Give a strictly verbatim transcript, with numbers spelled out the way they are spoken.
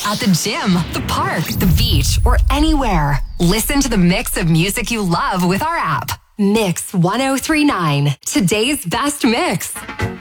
at the gym, the park, the beach, or anywhere. Listen to the mix of music you love with our app. Mix one oh three point nine, today's best mix.